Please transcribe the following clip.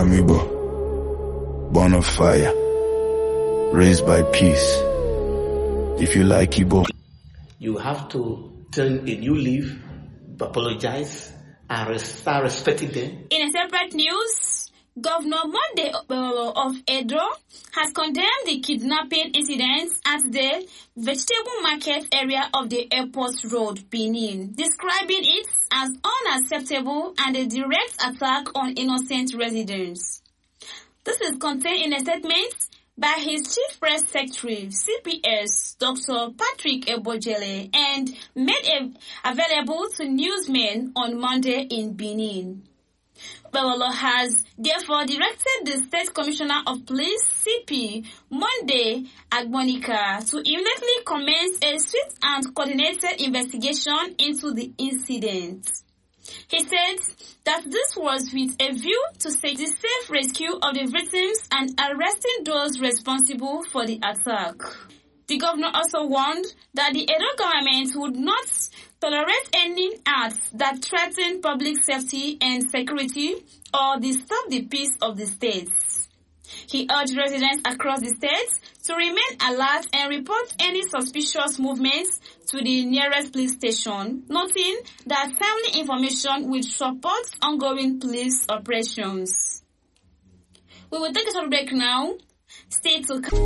am Igbo, born of fire, raised by peace. If you like Igbo, you have to turn a new leaf, apologize, and start respecting them. In a separate news, Governor Monday of Edo has condemned the kidnapping incidents at the vegetable market area of the airport road, Benin, describing it as unacceptable and a direct attack on innocent residents. This is contained in a statement by his Chief Press Secretary, CPS, Dr. Patrick Ebojele, and made available to newsmen on Monday in Benin. Belolo has therefore directed the State Commissioner of Police, CP, Monday Agbonika, to immediately commence a swift and coordinated investigation into the incident. He said that this was with a view to the safe rescue of the victims and arresting those responsible for the attack. The governor also warned that the Edo government would not tolerate any acts that threaten public safety and security or disturb the peace of the state. He urged residents across the state to remain alert and report any suspicious movements to the nearest police station, noting that timely information will support ongoing police operations. We will take a short break now. Stay tuned.